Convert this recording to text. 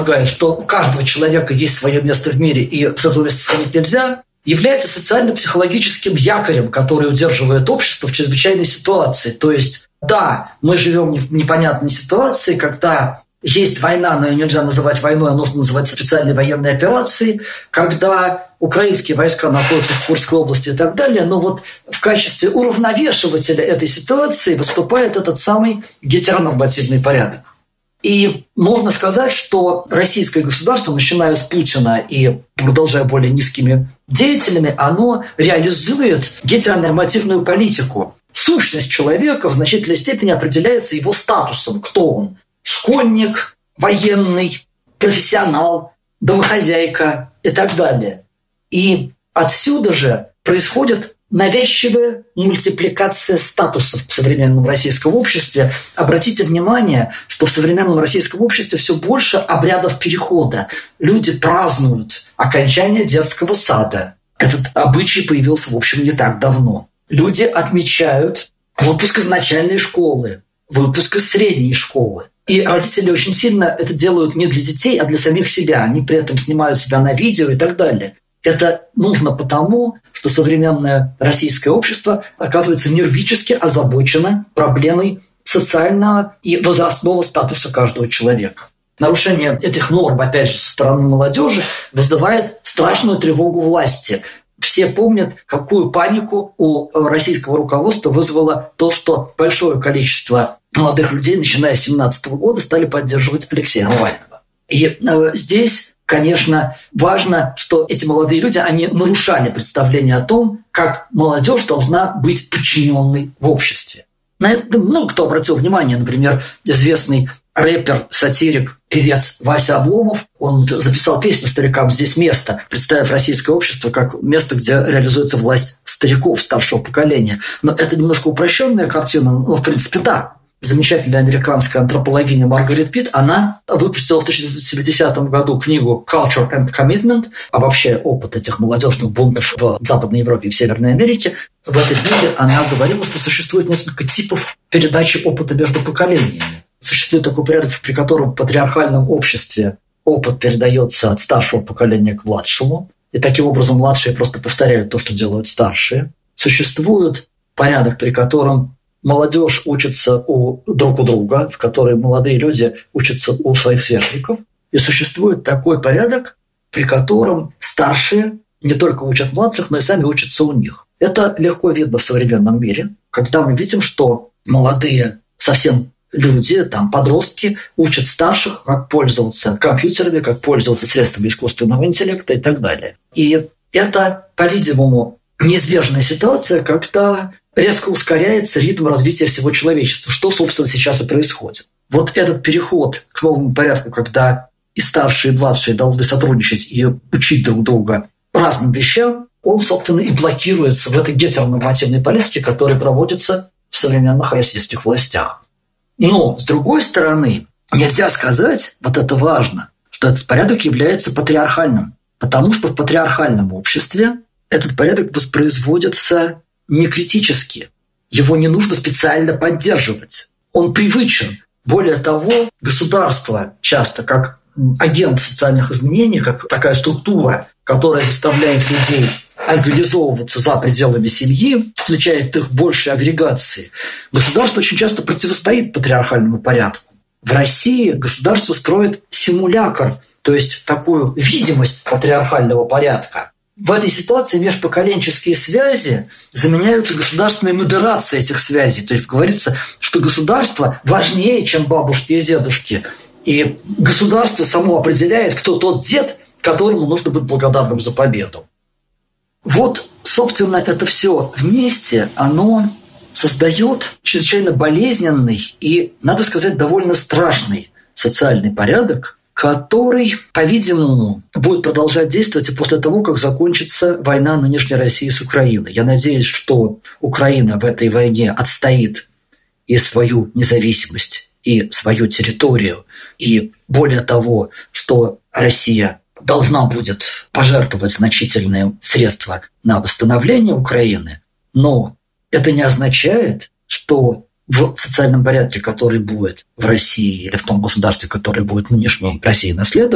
полагает, что у каждого человека есть свое место в мире, и с этого места сходить нельзя, является социально-психологическим якорем, который удерживает общество в чрезвычайной ситуации. То есть, да, мы живем в непонятной ситуации, когда есть война, но ее нельзя называть войной, а нужно называть специальной военной операцией, когда украинские войска находятся в Курской области и так далее. Но вот в качестве уравновешивателя этой ситуации выступает этот самый гетеронормативный порядок. И можно сказать, что российское государство, начиная с Путина и продолжая более низкими деятелями, оно реализует гетеронормативную политику. Сущность человека в значительной степени определяется его статусом. Кто он? Школьник, военный, профессионал, домохозяйка и так далее. И отсюда же происходит навязчивая мультипликация статусов в современном российском обществе. Обратите внимание, что в современном российском обществе все больше обрядов перехода. Люди празднуют окончание детского сада. Этот обычай появился, в общем, не так давно. Люди отмечают выпуск из начальной школы, выпуск из средней школы. И родители очень сильно это делают не для детей, а для самих себя. Они при этом снимают себя на видео и так далее. Это нужно потому, что современное российское общество оказывается нервически озабочено проблемой социального и возрастного статуса каждого человека. Нарушение этих норм, опять же, со стороны молодежи вызывает страшную тревогу власти. Все помнят, какую панику у российского руководства вызвало то, что большое количество молодых людей, начиная с 2017 года, стали поддерживать Алексея Навального. И здесь, конечно, важно, что эти молодые люди, они нарушали представление о том, как молодежь должна быть подчиненной в обществе. На это много кто обратил внимание. Например, известный рэпер, сатирик, певец Вася Обломов, он записал песню «Старикам здесь место», представив российское общество как место, где реализуется власть стариков старшего поколения. Но это немножко упрощенная картина, но в принципе да. Замечательная американская антропологиня Маргарет Питт, она выпустила в 1970 году книгу «Culture and Commitment», обобщая опыт этих молодежных бунтов в Западной Европе и в Северной Америке. В этой книге она говорила, что существует несколько типов передачи опыта между поколениями. Существует такой порядок, при котором в патриархальном обществе опыт передается от старшего поколения к младшему, и таким образом младшие просто повторяют то, что делают старшие. Существует порядок, при котором молодежь учится друг у друга, в котором молодые люди учатся у своих сверстников. И существует такой порядок, при котором старшие не только учат младших, но и сами учатся у них. Это легко видно в современном мире, когда мы видим, что молодые совсем люди, подростки, учат старших, как пользоваться компьютерами, как пользоваться средствами искусственного интеллекта и так далее. И это, по-видимому, неизбежная ситуация, когда резко ускоряется ритм развития всего человечества, что, собственно, сейчас и происходит. Вот этот переход к новому порядку, когда и старшие, и младшие должны сотрудничать и учить друг друга разным вещам, он, собственно, и блокируется в этой гетеронормативной политике, которая проводится в современных российских властях. Но, с другой стороны, нельзя сказать, вот это важно, что этот порядок является патриархальным, потому что в патриархальном обществе этот порядок воспроизводится не критически. Его не нужно специально поддерживать. Он привычен. Более того, государство часто как агент социальных изменений, как такая структура, которая заставляет людей организовываться за пределами семьи, включает их в большей агрегации, государство очень часто противостоит патриархальному порядку. В России государство строит симулякр, то есть такую видимость патриархального порядка. В этой ситуации межпоколенческие связи заменяются государственной модерацией этих связей. То есть говорится, что государство важнее, чем бабушки и дедушки. И государство само определяет, кто тот дед, которому нужно быть благодарным за победу. Вот, собственно, это все вместе, оно создает чрезвычайно болезненный и, надо сказать, довольно страшный социальный порядок, который, по-видимому, будет продолжать действовать и после того, как закончится война нынешней России с Украиной. Я надеюсь, что Украина в этой войне отстоит и свою независимость, и свою территорию, и более того, что Россия должна будет пожертвовать значительные средства на восстановление Украины, но это не означает, что в социальном порядке, который будет в России или в том государстве, которое будет нынешней России наследовать,